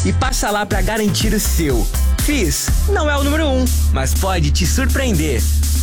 e passa lá pra garantir o seu. Fizz não é o número 1, mas pode te surpreender.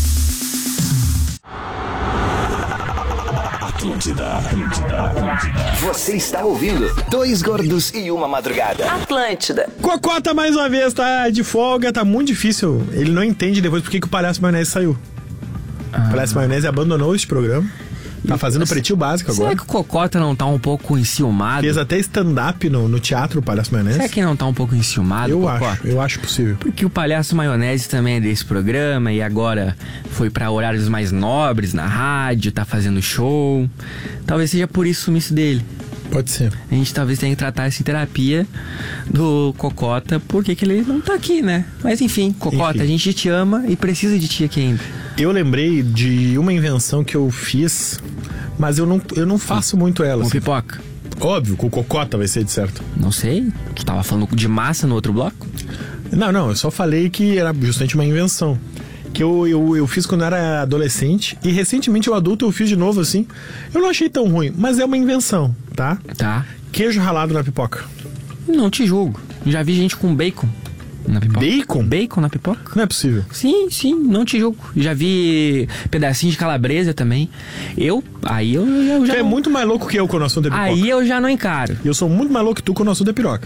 Atlântida. Você está ouvindo Dois Gordos e Uma Madrugada. Atlântida. Cocota mais uma vez tá de folga, tá muito difícil. Ele não entende depois por que o Palhaço Maionese saiu. O Palhaço Maionese abandonou este programa. Tá fazendo pretinho básico agora. Será que o Cocota não tá um pouco enciumado? Fez até stand-up no teatro, o Palhaço Maionese. Será que não tá um pouco enciumado, Cocota? Eu acho possível. Porque o Palhaço Maionese também é desse programa e agora foi pra horários mais nobres na rádio, tá fazendo show. Talvez seja por isso o sumiço dele. Pode ser. A gente talvez tenha que tratar isso em terapia do Cocota, porque que ele não tá aqui, né? Mas enfim, Cocota, a gente te ama e precisa de ti aqui ainda. Eu lembrei de uma invenção que eu fiz, mas eu não faço muito ela. Com assim. pipoca? Óbvio, com Cocota vai ser de certo. Não sei. Tu tava falando de massa no outro bloco? Não, eu só falei que era justamente uma invenção. Que eu fiz quando eu era adolescente. E recentemente, o adulto, eu fiz de novo assim. Eu não achei tão ruim, mas é uma invenção, tá? Tá. Queijo ralado na pipoca. Não te julgo. Já vi gente com bacon na pipoca. Bacon? Bacon na pipoca? Não é possível. Sim, não te julgo. Já vi pedacinho de calabresa também. Aí eu já Tu é muito mais louco que eu quando o assunto é pipoca. Aí eu já não encaro. E eu sou muito mais louco que tu quando o assunto é piroca.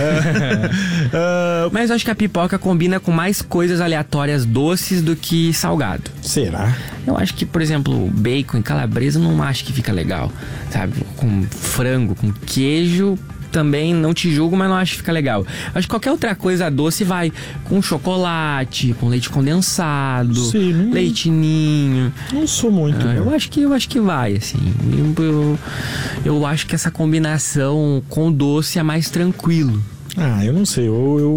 Mas eu acho que a pipoca combina com mais coisas aleatórias doces do que salgado. Será? Eu acho que, por exemplo, bacon e calabresa não acho que fica legal, sabe? Com frango, com queijo, também não te julgo, mas não acho que fica legal. Acho que qualquer outra coisa doce vai com chocolate, com leite condensado, Sim, leite ninho. Não sou muito. Eu acho que vai, assim. Eu acho que essa combinação com doce é mais tranquilo. Eu não sei.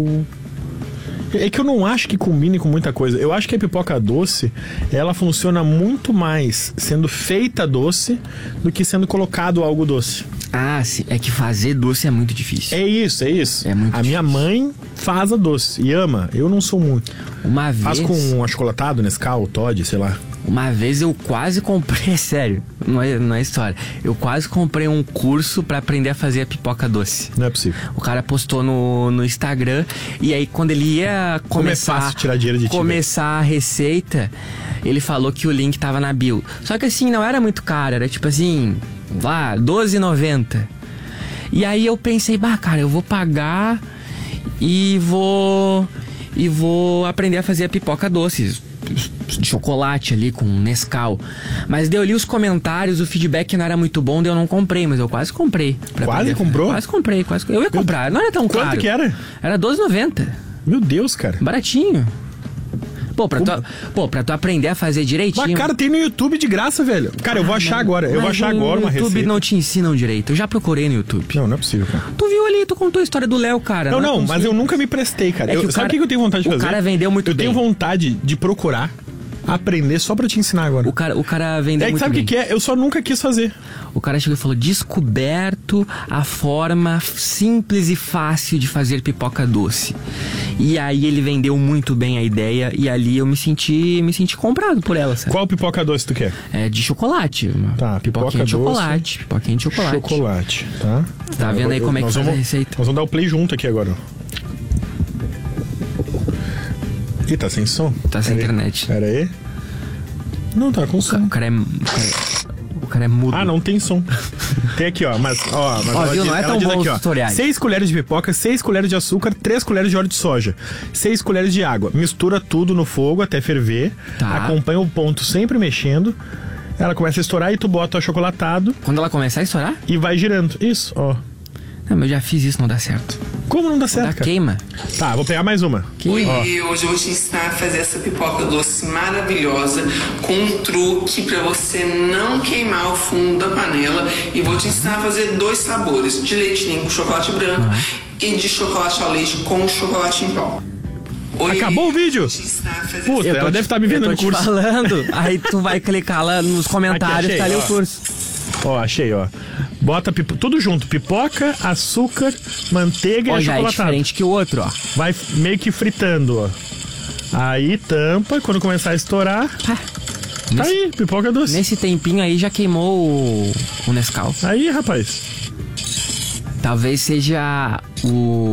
É que eu não acho que combine com muita coisa. Eu acho que a pipoca doce, ela funciona muito mais sendo feita doce do que sendo colocado algo doce. Sim. É que fazer doce é muito difícil. É isso. É muito a minha mãe faz a doce e ama. Eu não sou muito. Faz com achocolatado, Nescau, Toddy, sei lá. Uma vez eu quase comprei, sério, não é história. Eu quase comprei um curso pra aprender a fazer a pipoca doce. Não é possível. O cara postou no Instagram e aí quando ele ia começar, é fácil tirar dinheiro de ti, a receita, ele falou que o link tava na bio. Só que assim, não era muito caro, era tipo assim, R$12,90. E aí eu pensei, cara, eu vou pagar e vou aprender a fazer a pipoca doce. De chocolate ali com Nescau. Mas daí eu li os comentários, o feedback não era muito bom, daí eu não comprei, mas eu quase comprei. Quase comprou? Quase comprei. Eu ia comprar, não era tão caro. Quanto que era? Era R$12,90. Meu Deus, cara. Baratinho. Pra tu aprender a fazer direitinho. Mas, cara, tem no YouTube de graça, velho. Cara, eu vou achar agora. Eu vou achar agora uma receita. No YouTube não te ensinam direito. Eu já procurei no YouTube. Não é possível, cara. Tu viu ali, tu contou a história do Léo, cara. Não, mas eu nunca me prestei, cara. Sabe o que eu tenho vontade de fazer? O cara vendeu muito bem. Eu tenho vontade de procurar, aprender só pra te ensinar agora. O cara vendeu muito bem. Sabe o que é? Eu só nunca quis fazer. O cara chegou e falou, descoberto a forma simples e fácil de fazer pipoca doce. E aí ele vendeu muito bem a ideia e ali eu me senti comprado por ela, sabe? Qual pipoca doce tu quer? É de chocolate. Tá, pipoquinha de chocolate. Pipoquinha de chocolate. Chocolate, tá? Tá vendo aí como é que faz a receita? Nós vamos dar o play junto aqui agora. Ih, tá sem som? Tá sem internet. Pera aí. Não, tá com som. O cara é mudo. Não tem som. Tem aqui, ó. Mas viu? Não é tão bom os tutoriais. 6 colheres de pipoca, 6 colheres de açúcar, 3 colheres de óleo de soja, 6 colheres de água. Mistura tudo no fogo até ferver. Tá. Acompanha o ponto sempre mexendo. Ela começa a estourar e tu bota o achocolatado. Quando ela começar a estourar? E vai girando. Isso, ó. Não, mas eu já fiz isso, não dá certo. Como não dá certo, cara? Queima. Tá, vou pegar mais uma. Oi, hoje eu vou te ensinar a fazer essa pipoca doce maravilhosa com um truque pra você não queimar o fundo da panela. E vou te ensinar a fazer 2 sabores, de leite ninho com chocolate branco e de chocolate ao leite com chocolate em pó. Acabou o vídeo? Puta, ela deve estar me vendo no curso. Eu tô te falando, aí tu vai clicar lá nos comentários, aqui, achei, tá ali o curso. Ó, achei, ó. Bota tudo junto, pipoca, açúcar, manteiga e já achocolatado. é diferente que o outro, ó. Vai meio que fritando, ó. Aí tampa, quando começar a estourar... Tá aí, pipoca doce. Nesse tempinho aí já queimou o Nescau. Aí, rapaz. Talvez seja